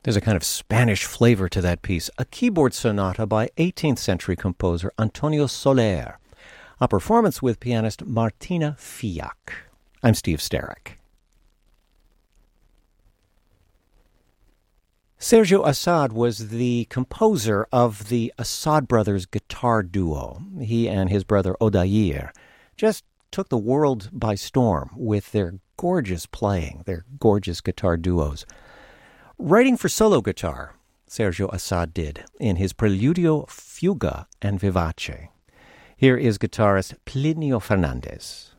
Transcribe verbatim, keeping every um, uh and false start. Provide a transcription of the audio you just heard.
There's a kind of Spanish flavor to that piece, a keyboard sonata by eighteenth century composer Antonio Soler, a performance with pianist Martina Fiak. I'm Steve Starek. Sergio Assad was the composer of the Assad Brothers guitar duo. He and his brother Odair just took the world by storm with their gorgeous playing, their gorgeous guitar duos. Writing for solo guitar, Sergio Assad did, in his Preludio, Fuga, and Vivace. Here is guitarist Plinio Fernandez.